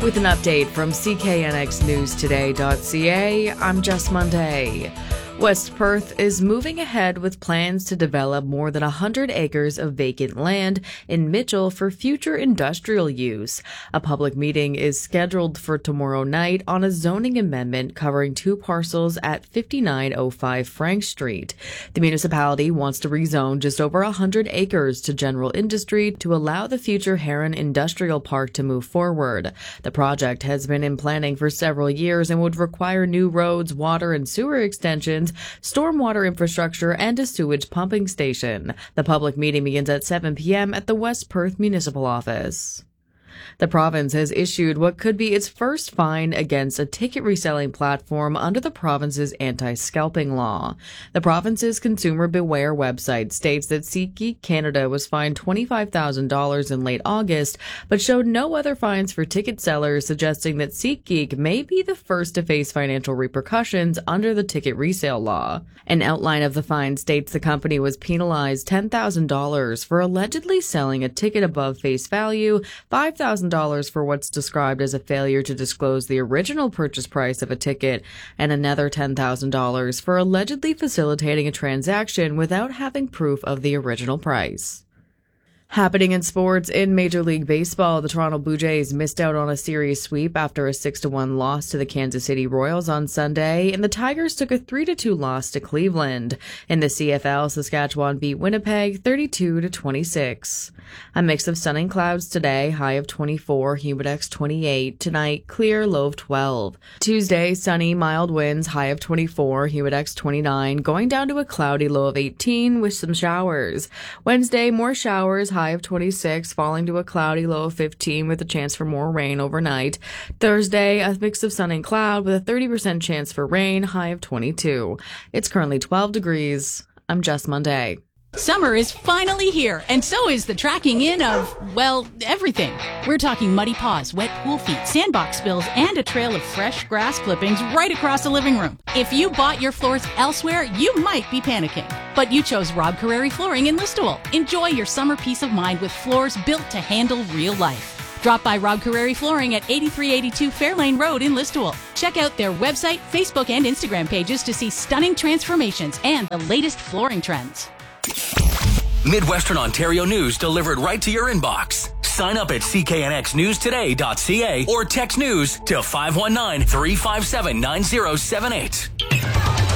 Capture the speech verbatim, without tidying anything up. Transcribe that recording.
With an update from C K N X News Today dot C A, I'm Jess Monday. West Perth is moving ahead with plans to develop more than one hundred acres of vacant land in Mitchell for future industrial use. A public meeting is scheduled for tomorrow night on a zoning amendment covering two parcels at fifty-nine oh five Frank Street. The municipality wants to rezone just over one hundred acres to general industry to allow the future Heron Industrial Park to move forward. The project has been in planning for several years and would require new roads, water and sewer extensions, stormwater infrastructure, and a sewage pumping station. The public meeting begins at seven p.m. at the West Perth Municipal Office. The province has issued what could be its first fine against a ticket reselling platform under the province's anti-scalping law. The province's Consumer Beware website states that SeatGeek Canada was fined twenty-five thousand dollars in late August, but showed no other fines for ticket sellers, suggesting that SeatGeek may be the first to face financial repercussions under the ticket resale law. An outline of the fine states the company was penalized ten thousand dollars for allegedly selling a ticket above face value, five thousand dollars for what's described as a failure to disclose the original purchase price of a ticket, and another ten thousand dollars for allegedly facilitating a transaction without having proof of the original price. Happening in sports, in Major League Baseball, the Toronto Blue Jays missed out on a series sweep after a six to one loss to the Kansas City Royals on Sunday, and the Tigers took a three to two loss to Cleveland. In the C F L, Saskatchewan beat Winnipeg thirty-two to twenty-six. A mix of sun and clouds today, high of twenty-four, humidex twenty-eight. Tonight, clear, low of twelve. Tuesday, sunny, mild winds, high of twenty-four, humidex twenty-nine, going down to a cloudy low of eighteen with some showers. Wednesday, more showers, high of twenty-six, falling to a cloudy low of fifteen with a chance for more rain overnight. Thursday, a mix of sun and cloud with a thirty percent chance for rain, high of twenty-two. It's currently twelve degrees. I'm Jess Monday. Summer is finally here, and so is the tracking in of, well, everything. We're talking muddy paws, wet pool feet, sandbox spills, and a trail of fresh grass clippings right across the living room. If you bought your floors elsewhere, you might be panicking. But you chose Rob Carreri Flooring in Listowel. Enjoy your summer peace of mind with floors built to handle real life. Drop by Rob Carreri Flooring at eighty-three eighty-two Fairlane Road in Listowel. Check out their website, Facebook, and Instagram pages to see stunning transformations and the latest flooring trends. Midwestern Ontario news delivered right to your inbox. Sign up at C K N X News Today dot C A or text news to five one nine, three five seven, nine zero seven eight.